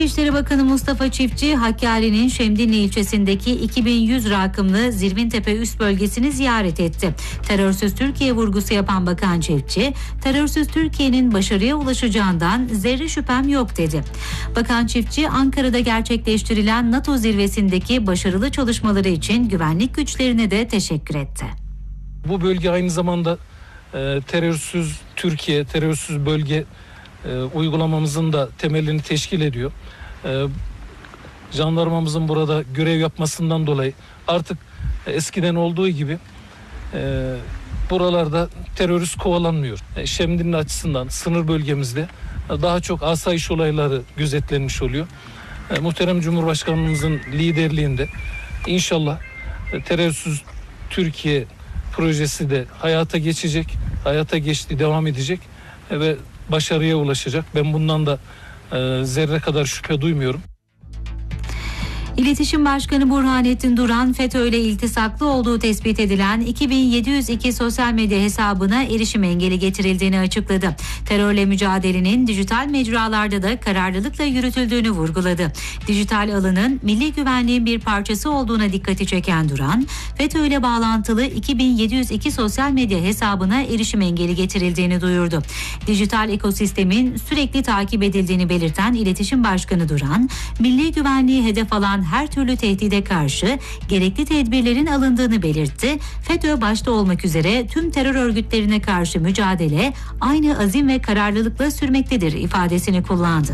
İçişleri Bakanı Mustafa Çiftçi, Hakkari'nin Şemdinli ilçesindeki 2100 rakımlı Zirvintepe üst bölgesini ziyaret etti. Terörsüz Türkiye vurgusu yapan Bakan Çiftçi, terörsüz Türkiye'nin başarıya ulaşacağından zerre şüphem yok dedi. Bakan Çiftçi, Ankara'da gerçekleştirilen NATO zirvesindeki başarılı çalışmaları için güvenlik güçlerine de teşekkür etti. Bu bölge aynı zamanda terörsüz Türkiye, terörsüz bölge uygulamamızın da temelini teşkil ediyor. Jandarmamızın burada görev yapmasından dolayı artık eskiden olduğu gibi buralarda terörist kovalanmıyor. Şemdinli açısından sınır bölgemizde daha çok asayiş olayları gözetlenmiş oluyor. Muhterem Cumhurbaşkanımızın liderliğinde inşallah terörsüz Türkiye projesi de hayata geçecek, hayata geçti, devam edecek ve başarıya ulaşacak. Ben bundan da zerre kadar şüphe duymuyorum. İletişim Başkanı Burhanettin Duran, FETÖ ile iltisaklı olduğu tespit edilen 2702 sosyal medya hesabına erişim engeli getirildiğini açıkladı. Terörle mücadelenin dijital mecralarda da kararlılıkla yürütüldüğünü vurguladı. Dijital alanın milli güvenliğin bir parçası olduğuna dikkati çeken Duran, FETÖ ile bağlantılı 2702 sosyal medya hesabına erişim engeli getirildiğini duyurdu. Dijital ekosistemin sürekli takip edildiğini belirten İletişim Başkanı Duran, milli güvenliği hedef alan her türlü tehdide karşı gerekli tedbirlerin alındığını belirtti. FETÖ başta olmak üzere tüm terör örgütlerine karşı mücadele aynı azim ve kararlılıkla sürmektedir ifadesini kullandı.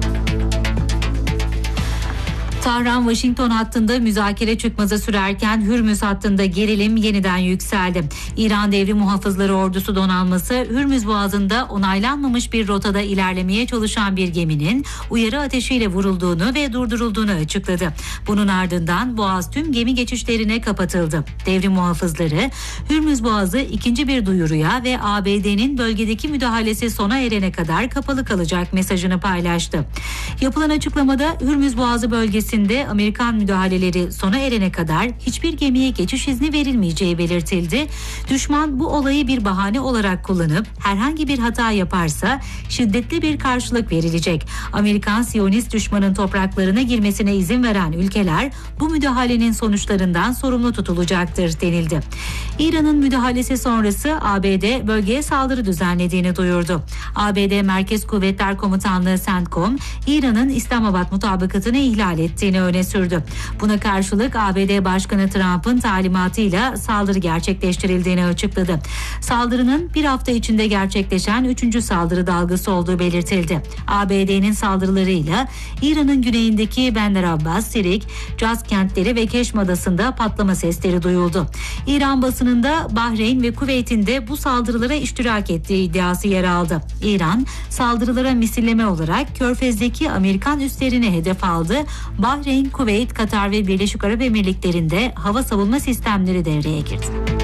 Tahran-Washington hattında müzakere çıkmaza sürerken Hürmüz hattında gerilim yeniden yükseldi. İran Devrim Muhafızları Ordusu donanması Hürmüz Boğazı'nda onaylanmamış bir rotada ilerlemeye çalışan bir geminin uyarı ateşiyle vurulduğunu ve durdurulduğunu açıkladı. Bunun ardından Boğaz tüm gemi geçişlerine kapatıldı. Devrim Muhafızları Hürmüz Boğazı ikinci bir duyuruya ve ABD'nin bölgedeki müdahalesi sona erene kadar kapalı kalacak mesajını paylaştı. Yapılan açıklamada Hürmüz Boğazı bölgesinde Amerikan müdahaleleri sona erene kadar hiçbir gemiye geçiş izni verilmeyeceği belirtildi. Düşman bu olayı bir bahane olarak kullanıp herhangi bir hata yaparsa şiddetli bir karşılık verilecek. Amerikan Siyonist düşmanın topraklarına girmesine izin veren ülkeler bu müdahalenin sonuçlarından sorumlu tutulacaktır denildi. İran'ın müdahalesi sonrası ABD bölgeye saldırı düzenlediğini duyurdu. ABD Merkez Kuvvetler Komutanlığı CENTCOM, İran'ın İslamabad mutabakatını ihlal ettiğini öne sürdü. Buna karşılık ABD Başkanı Trump'ın talimatıyla saldırı gerçekleştirildiğini açıkladı. Saldırının bir hafta içinde gerçekleşen 3. saldırı dalgası olduğu belirtildi. ABD'nin saldırılarıyla İran'ın güneyindeki Bandar Abbas, Sirik, Caz kentleri ve Keşm Adası'nda patlama sesleri duyuldu. İran basınında Bahreyn ve Kuveyt'in de bu saldırılara iştirak ettiği iddiası yer aldı. İran, saldırılara misilleme olarak Körfez'deki Amerikan üslerini hedef aldı. Bahreyn, Kuveyt, Katar ve Birleşik Arap Emirlikleri'nde hava savunma sistemleri devreye girdi.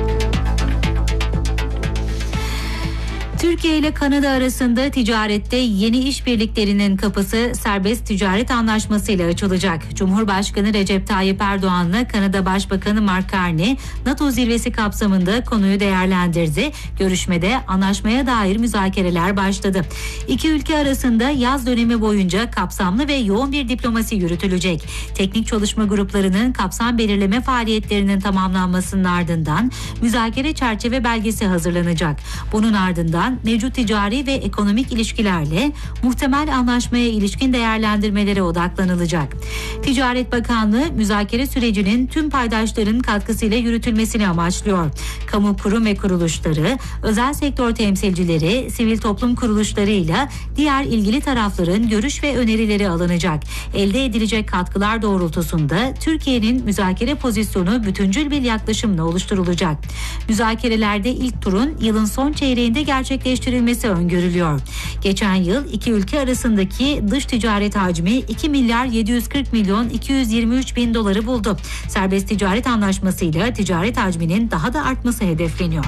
Türkiye ile Kanada arasında ticarette yeni işbirliklerinin kapısı serbest ticaret anlaşmasıyla açılacak. Cumhurbaşkanı Recep Tayyip Erdoğan'la Kanada Başbakanı Mark Carney NATO zirvesi kapsamında konuyu değerlendirdi. Görüşmede anlaşmaya dair müzakereler başladı. İki ülke arasında yaz dönemi boyunca kapsamlı ve yoğun bir diplomasi yürütülecek. Teknik çalışma gruplarının kapsam belirleme faaliyetlerinin tamamlanmasının ardından müzakere çerçeve belgesi hazırlanacak. Bunun ardından mevcut ticari ve ekonomik ilişkilerle muhtemel anlaşmaya ilişkin değerlendirmelere odaklanılacak. Ticaret Bakanlığı müzakere sürecinin tüm paydaşların katkısıyla yürütülmesini amaçlıyor. Kamu kurum ve kuruluşları, özel sektör temsilcileri, sivil toplum kuruluşlarıyla diğer ilgili tarafların görüş ve önerileri alınacak. Elde edilecek katkılar doğrultusunda Türkiye'nin müzakere pozisyonu bütüncül bir yaklaşımla oluşturulacak. Müzakerelerde ilk turun yılın son çeyreğinde gerçekleştirilmesi öngörülüyor. Geçen yıl iki ülke arasındaki dış ticaret hacmi 2 milyar 740 milyon 223 bin doları buldu. Serbest ticaret anlaşmasıyla ticaret hacminin daha da artması hedefleniyor.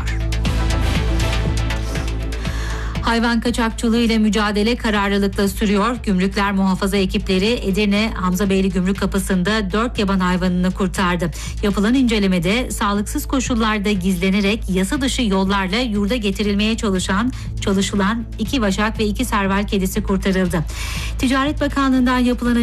Hayvan kaçakçılığı ile mücadele kararlılıkla sürüyor. Gümrükler muhafaza ekipleri Edirne Hamzabeyli Gümrük Kapısı'nda 4 yaban hayvanını kurtardı. Yapılan incelemede sağlıksız koşullarda gizlenerek yasa dışı yollarla yurda getirilmeye çalışılan 2 vaşak ve 2 serval kedisi kurtarıldı. Ticaret Bakanlığı'ndan yapılan